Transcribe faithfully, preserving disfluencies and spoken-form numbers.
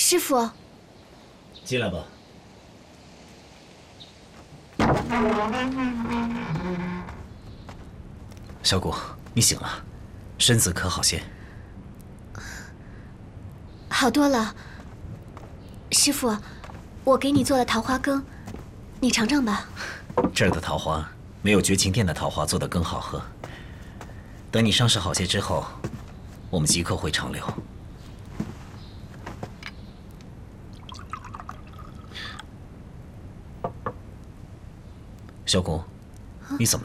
师傅， 进来吧。小谷，你醒了，身子可好些？ 好多了。师傅，我给你做了桃花羹，你尝尝吧。 这儿的桃花没有绝情殿的桃花做的更好喝。等你伤势好些之后，我们即刻回长留。小谷，你怎么